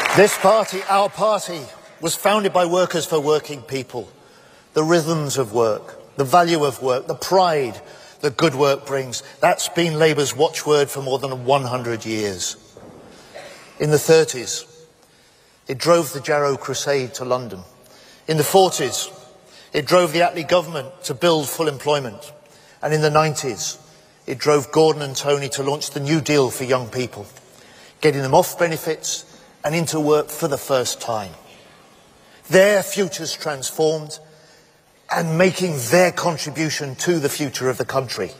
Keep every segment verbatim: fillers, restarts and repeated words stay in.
This party, our party, was founded by workers for working people. The rhythms of work, the value of work, the pride that good work brings, that's been Labour's watchword for more than one hundred years. In the thirties, it drove the Jarrow Crusade to London. In the forties, it drove the Attlee government to build full employment. And in the nineties, it drove Gordon and Tony to launch the New Deal for young people, getting them off benefits and into work for the first time. Their futures transformed and making their contribution to the future of the country.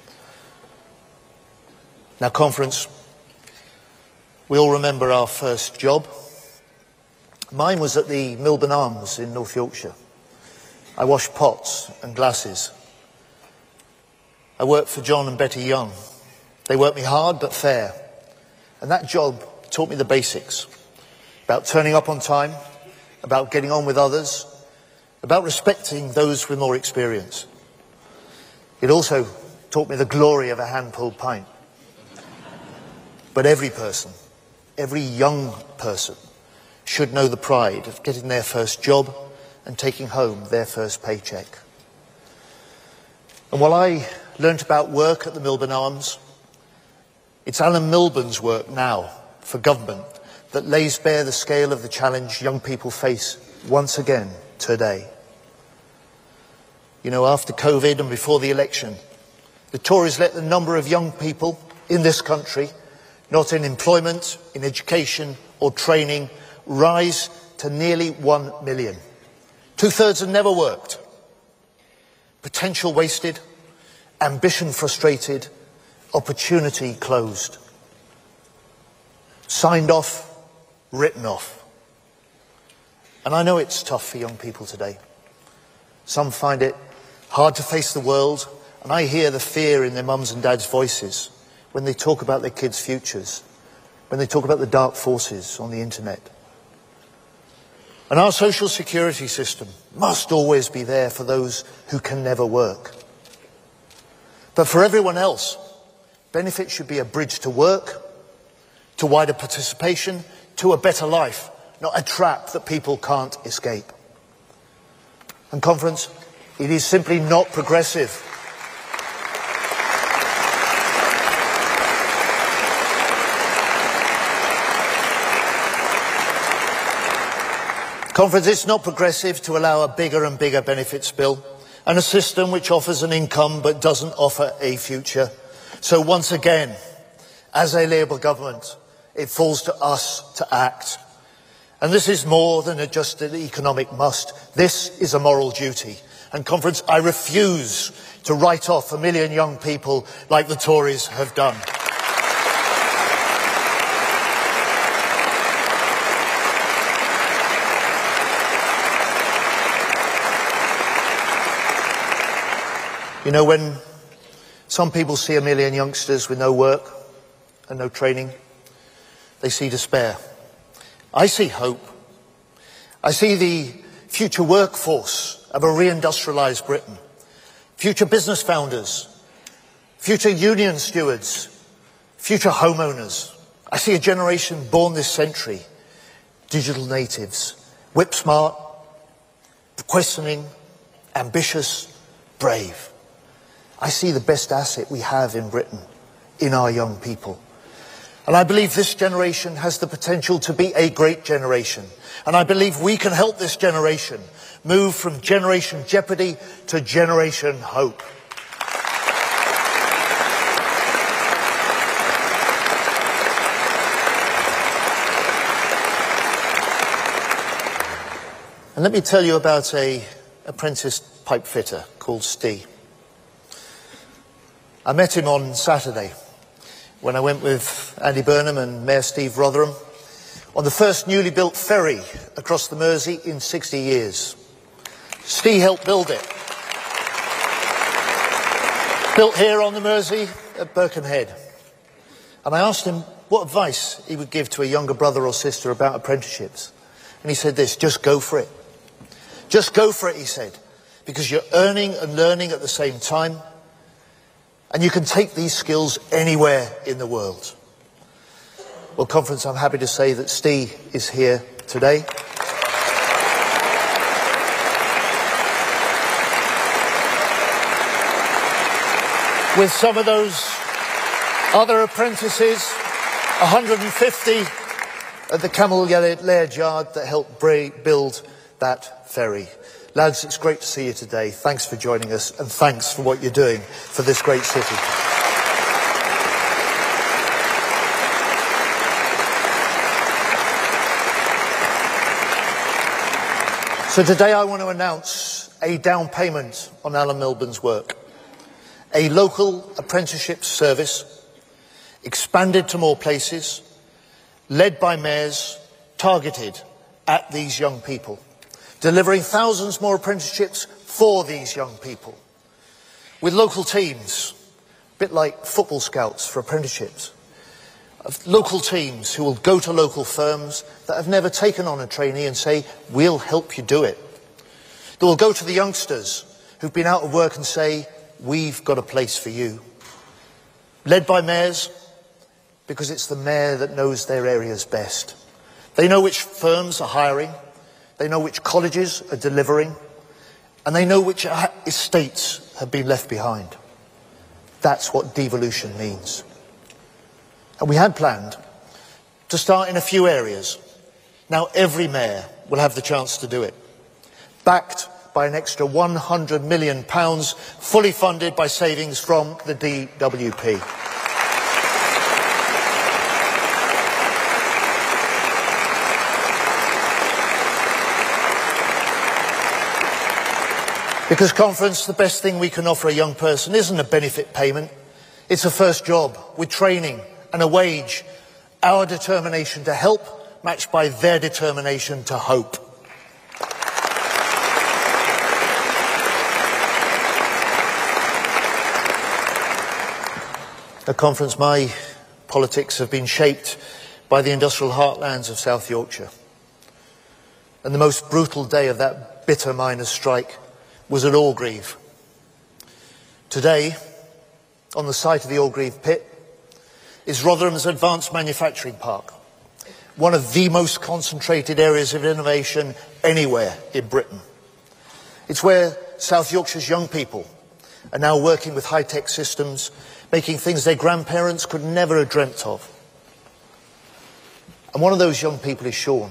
Now, conference, we all remember our first job. Mine was at the Milburn Arms in North Yorkshire. I washed pots and glasses. I worked for John and Betty Young. They worked me hard but fair. And that job taught me the basics about turning up on time, about getting on with others, about respecting those with more experience. It also taught me the glory of a hand-pulled pint. But every person, every young person, should know the pride of getting their first job and taking home their first paycheck. And while I learnt about work at the Milburn Arms, it's Alan Milburn's work now for government that lays bare the scale of the challenge young people face once again today. You know, after COVID and before the election, the Tories let the number of young people in this country, not in employment, in education or training, rise to nearly one million. Two-thirds have never worked. Potential wasted, ambition frustrated, opportunity closed. Signed off, written off. And I know it's tough for young people today. Some find it hard to face the world, and I hear the fear in their mums and dads' voices when they talk about their kids' futures, when they talk about the dark forces on the internet. And our social security system must always be there for those who can never work. But for everyone else, benefits should be a bridge to work, to wider participation, to a better life, not a trap that people can't escape. And conference, it is simply not progressive. Conference, it's not progressive to allow a bigger and bigger benefits bill and a system which offers an income but doesn't offer a future. So once again, as a Labour government, it falls to us to act. And this is more than a just an economic must. This is a moral duty. And conference, I refuse to write off a million young people like the Tories have done. You know, when some people see a million youngsters with no work and no training, they see despair. I see hope. I see the future workforce of a reindustrialised Britain, future business founders, future union stewards, future homeowners. I see a generation born this century, digital natives, whip smart, questioning, ambitious, brave. I see the best asset we have in Britain, in our young people. And I believe this generation has the potential to be a great generation. And I believe we can help this generation move from generation jeopardy to generation hope. And let me tell you about an apprentice pipe fitter called Steve. I met him on Saturday when I went with Andy Burnham and Mayor Steve Rotherham on the first newly built ferry across the Mersey in sixty years. Steve helped build it. Built here on the Mersey at Birkenhead. And I asked him what advice he would give to a younger brother or sister about apprenticeships. And he said this: just go for it. Just go for it, he said, because you're earning and learning at the same time. And you can take these skills anywhere in the world. Well, Conference, I'm happy to say that Steve is here today. With some of those other apprentices, one hundred fifty at the Camel Laird Yard that helped build that ferry. Lads, it's great to see you today. Thanks for joining us, and thanks for what you're doing for this great city. So today I want to announce a down payment on Alan Milburn's work. A local apprenticeship service, expanded to more places, led by mayors, targeted at these young people, delivering thousands more apprenticeships for these young people, with local teams, a bit like football scouts for apprenticeships, of local teams who will go to local firms that have never taken on a trainee and say, we'll help you do it. They will go to the youngsters who've been out of work and say, we've got a place for you. Led by mayors, because it's the mayor that knows their areas best. They know which firms are hiring, they know which colleges are delivering, and they know which estates have been left behind. That's what devolution means. And we had planned to start in a few areas. Now every mayor will have the chance to do it, backed by an extra one hundred million pounds, fully funded by savings from the D W P. Because, Conference, the best thing we can offer a young person isn't a benefit payment. It's a first job with training and a wage. Our determination to help matched by their determination to hope. At Conference, my politics have been shaped by the industrial heartlands of South Yorkshire. And the most brutal day of that bitter miners' strike was at Orgreave. Today, on the site of the Orgreave pit, is Rotherham's Advanced Manufacturing Park, one of the most concentrated areas of innovation anywhere in Britain. It's where South Yorkshire's young people are now working with high-tech systems, making things their grandparents could never have dreamt of. And one of those young people is Sean.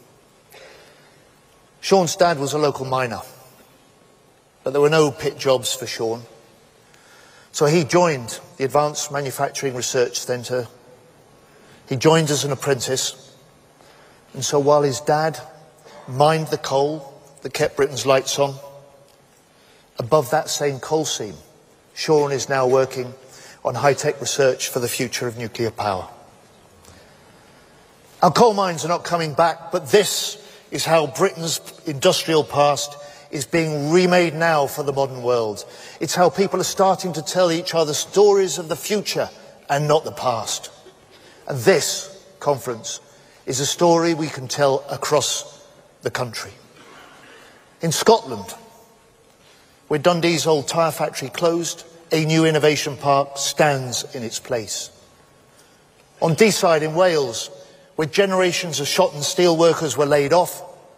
Sean's dad was a local miner, but there were no pit jobs for Sean. So he joined the Advanced Manufacturing Research Centre. He joined as an apprentice. And so while his dad mined the coal that kept Britain's lights on, above that same coal seam, Sean is now working on high-tech research for the future of nuclear power. Our coal mines are not coming back, but this is how Britain's industrial past is being remade now for the modern world. It's how people are starting to tell each other stories of the future and not the past. And this conference is a story we can tell across the country. In Scotland, where Dundee's old tyre factory closed, a new innovation park stands in its place. On Deeside in Wales, where generations of shot and steel workers were laid off,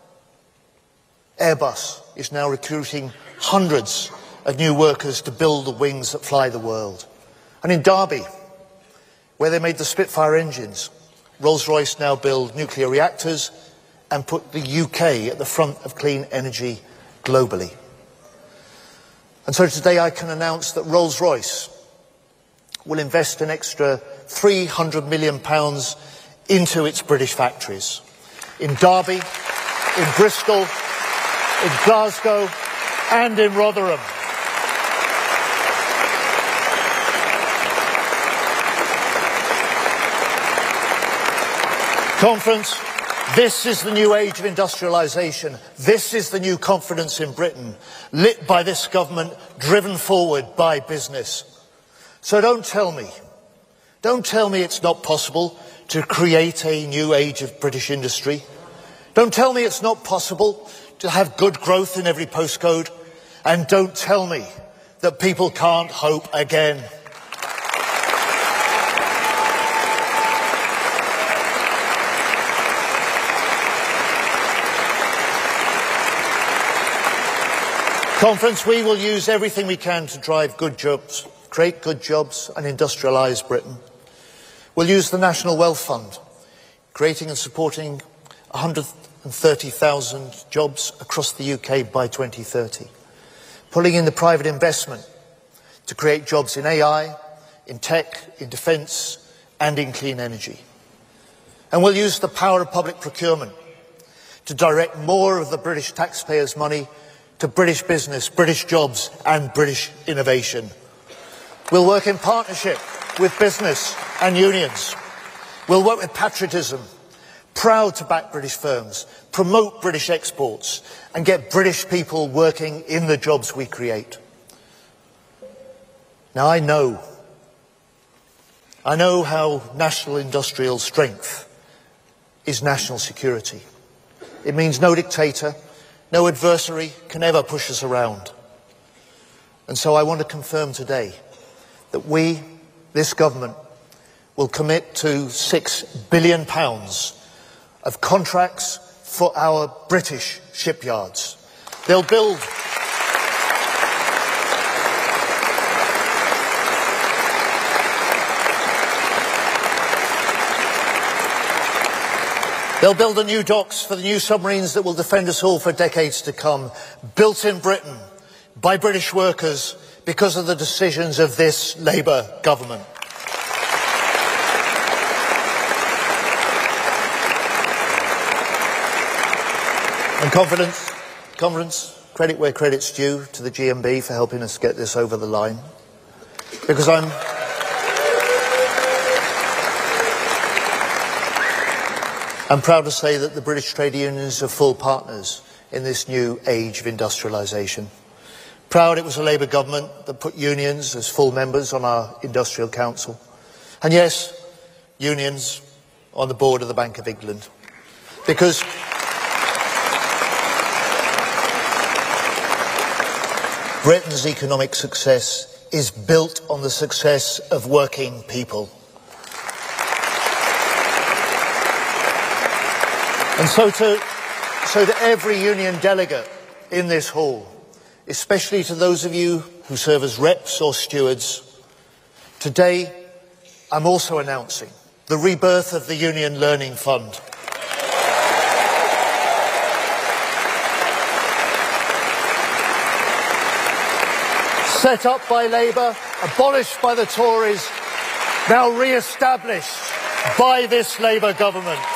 Airbus is now recruiting hundreds of new workers to build the wings that fly the world. And in Derby, where they made the Spitfire engines, Rolls-Royce now build nuclear reactors and put the U K at the front of clean energy globally. And so today I can announce that Rolls-Royce will invest an extra three hundred million pounds into its British factories. In Derby, in Bristol, in Glasgow and in Rotherham. Conference, this is the new age of industrialisation. This is the new confidence in Britain, lit by this government, driven forward by business. So don't tell me, don't tell me it's not possible to create a new age of British industry. Don't tell me it's not possible to have good growth in every postcode. And don't tell me that people can't hope again. Conference, we will use everything we can to drive good jobs, create good jobs and industrialise Britain. We'll use the National Wealth Fund, creating and supporting one hundred thirty thousand jobs across the U K by twenty thirty. Pulling in the private investment to create jobs in A I, in tech, in defence and in clean energy. And we'll use the power of public procurement to direct more of the British taxpayers' money to British business, British jobs and British innovation. We'll work in partnership with business and unions. We'll work with patriotism, proud to back British firms, promote British exports and get British people working in the jobs we create. Now I know, I know how national industrial strength is national security. It means no dictator, no adversary can ever push us around. And so I want to confirm today that we, this government, will commit to six billion pounds of contracts for our British shipyards. They'll build They'll build the new docks for the new submarines that will defend us all for decades to come, built in Britain by British workers because of the decisions of this Labour government. And confidence, confidence, credit where credit's due to the G M B for helping us get this over the line. Because I'm... I'm proud to say that the British trade unions are full partners in this new age of industrialisation. Proud it was a Labour government that put unions as full members on our Industrial Council. And yes, unions on the board of the Bank of England. Because Britain's economic success is built on the success of working people. And so to, so to every union delegate in this hall, especially to those of you who serve as reps or stewards, today I'm also announcing the rebirth of the Union Learning Fund. Set up by Labour, abolished by the Tories, now re-established by this Labour government.